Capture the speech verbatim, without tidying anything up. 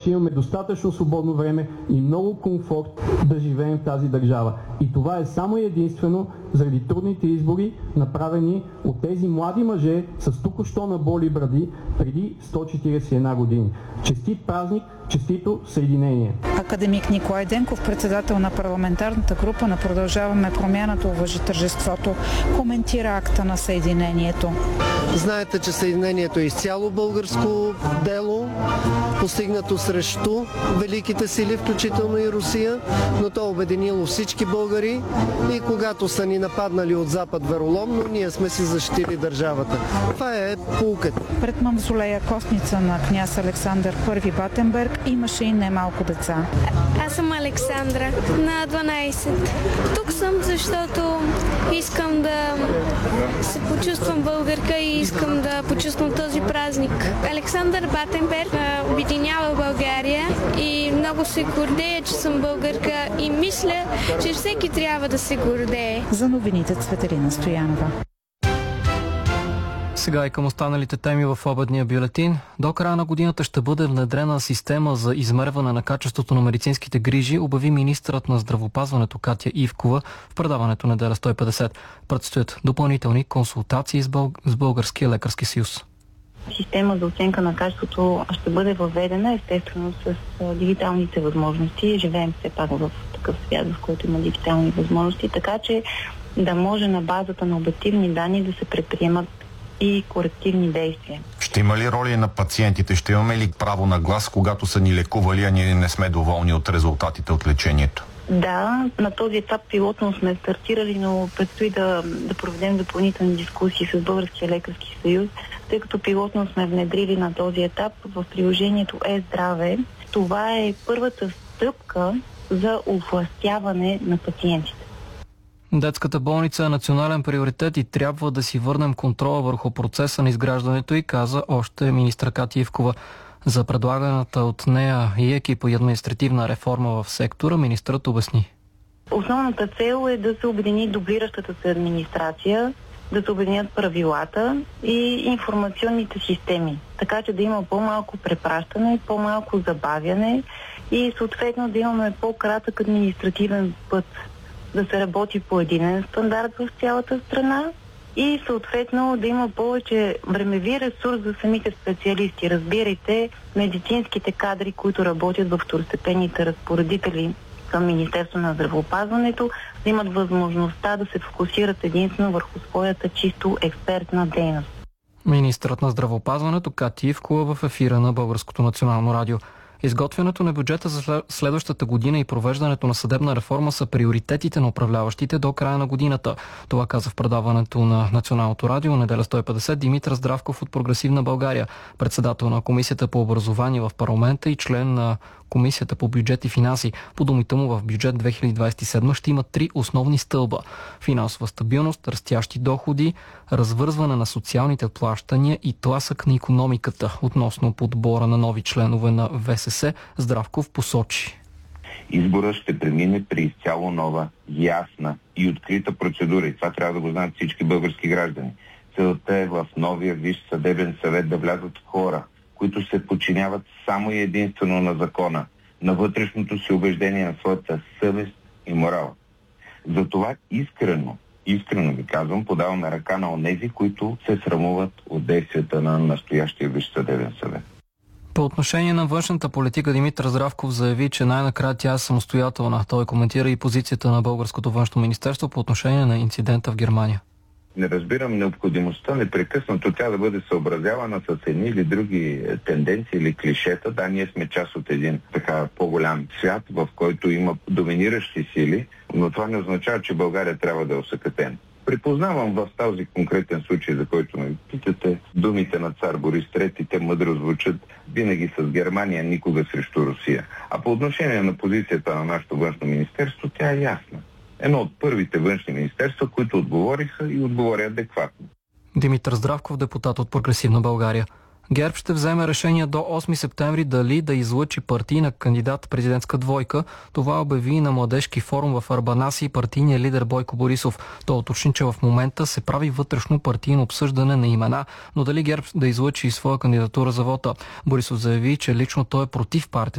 че имаме достатъчно свободно време и много комфорт да живеем в тази държава. И това е само и единствено заради трудните избори, направени от тези млади мъже с току-що наболи бради преди сто четиридесет и една години. Честит празник, честито съединение! Академик Николай Денков, председател на парламентарната група на Продължаваме промяната, уважи тържеството, коментира акта на съединението. Знаете, че съединението е изцяло българско дело, постигнато срещу великите сили, включително и Русия, но то обединило всички българи и когато са ни нападнали от запад вероломно, ние сме си защитили държавата. Това е поукът. Пред мавзолея костница на княз Александър Първи Батенберг имаше и немалко деца. Аз съм Александра, на дванайсет. Тук съм, защото искам да се почувствам българка и искам да почувствам този празник. Александър Батенберг обединява България и много се гордея, че съм българка и мисля, че всеки трябва да се гордее. За новините Цветелина Стоянова. Сега и към останалите теми в обедния бюлетин. До края на годината ще бъде внедрена система за измерване на качеството на медицинските грижи, обяви министърът на здравеопазването Катя Ивкова в предаването Неделя сто и петдесет. Предстоят допълнителни консултации с, Бълг... с Българския лекарски съюз. Система за оценка на качеството ще бъде въведена естествено с дигиталните възможности. Живеем все пак в такъв свят, в който има дигитални възможности, така че да може на базата на обективни данни да се предприемат и корективни действия. Ще има ли роли на пациентите? Ще имаме ли право на глас, когато са ни лекували, а ние не сме доволни от резултатите от лечението? Да, на този етап пилотно сме стартирали, но предстои да, да проведем допълнителни дискусии с Българския лекарски съюз, тъй като пилотно сме внедрили на този етап в приложението Е-здраве. Това е първата стъпка за овластяване на пациентите. Детската болница е национален приоритет и трябва да си върнем контрола върху процеса на изграждането и каза още министър Катя Ивкова. За предлаганата от нея и екипа и административна реформа в сектора министърът обясни. Основната цел е да се обедини дублиращата се администрация, да се обединят правилата и информационните системи, така че да има по-малко препращане, по-малко забавяне и съответно да имаме по-кратък административен път, да се работи по единен стандарт в цялата страна и съответно да има повече времеви ресурс за самите специалисти. Разбирайте, медицинските кадри, които работят в второстепенните разпоредители към Министерство на здравеопазването, да имат възможността да се фокусират единствено върху своята чисто експертна дейност. Министърът на здравеопазването Катя Ивкова в ефира на Българското национално радио. Изготвянето на бюджета за следващата година и провеждането на съдебна реформа са приоритетите на управляващите до края на годината. Това каза в предаването на Националното радио Неделя сто и петдесет Димитър Здравков от Прогресивна България, председател на Комисията по образование в парламента и член на Комисията по бюджет и финанси. По думите му в бюджет две хиляди двадесет и седма ще има три основни стълба: финансова стабилност, растящи доходи, развързване на социалните плащания и тласък на икономиката. Относно подбора на нови членове на ВСС, Здравков посочи: изборът ще премине при изцяло нова, ясна и открита процедура и това трябва да го знаят всички български граждани. Целта е в новия Висш съдебен съвет да влязат хора, които се подчиняват само и единствено на закона, на вътрешното си убеждение, на своята съвест и морал. Затова искрено, искрено ви казвам, подаваме ръка на онези, които се срамуват от действията на настоящия Висш съдебен съвет. По отношение на външната политика Димитър Здравков заяви, че най-накрая тя е самостоятелна. Той коментира и позицията на българското външно министерство по отношение на инцидента в Германия. Не разбирам необходимостта непрекъснато тя да бъде съобразявана с едни или други тенденции или клишета. Да, ние сме част от един така по-голям свят, в който има доминиращи сили, но това не означава, че България трябва да е осакатена. Припознавам в този конкретен случай, за който ме питате, думите на цар Борис трети, те мъдро звучат винаги с Германия, никога срещу Русия. А по отношение на позицията на нашето външно министерство, тя е ясна. Едно от първите външни министерства, които отговориха и отговоря адекватно. Димитър Здравков, депутат от Прогресивна България. ГЕРБ ще вземе решение до осми септември дали да излъчи партийна кандидат президентска двойка. Това обяви и на младежки форум в Арбанаси партийния лидер Бойко Борисов. Той уточни, че в момента се прави вътрешно партийно обсъждане на имена, но дали ГЕРБ да излъчи своя кандидатура за вота. Борисов заяви, че лично той е против партията